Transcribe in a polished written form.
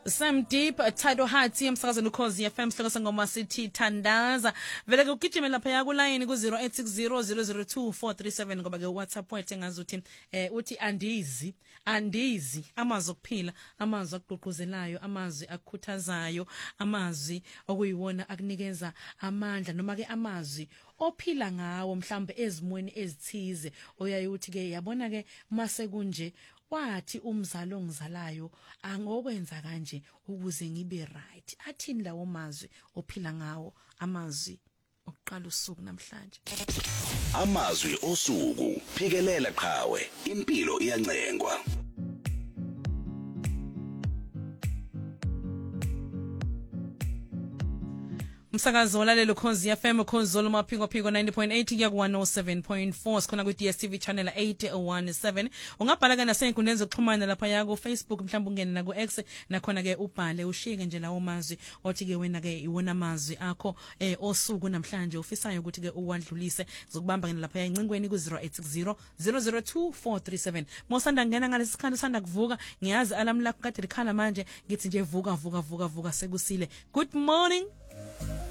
Sam Deep, Tado Hati, emsakazweni ukhozi FM sihloko sengoma sithi Thandaza. Vele ke ugijime lapha ya ku line ku 0860002437 ngoba ke WhatsApp wethu engazuthi uthi andizi amazwi okuphila, amazwi aqoqozelayo, amazwi akukhuthazayo, amazwi okuyiwona akunikeza amandla noma ke amazwi ophila ngawo mhlambe ezimweni ezithize oyayithi ke yabona ke mase kunje wathi umzalo ongizalayo angokwenza kanje ukuze ngibe right. Athini lawo mazwi ophila ngawo, amazwi oqala usuku namhlanje. Amazwi osuku phikelela qhawe, impilo iyancengwa. Umsakazo olalelo Khozi FM Khonzolo maphiko 90.8 kuya ku 107.4 sikhona ku DStv channel 817. Ungabhala ke nasenkundleni zokuxhumana lapha ya ku Facebook, mhlawumbe ungene na ku X nakhona ke ubhale ushike nje lawo mazwi othi ke wena ke iwona mazwi akho osuku namhlanje ufisayo ukuthi ke uwandlulise. Zokubamba ke lapha encingweni ku 0860002437. Mosanda ngena ngalesi sikhathi sanda kuvuka, ngiyazi alarm lakho kade likhala manje, ngithi nje vuka sekusile. Good morning.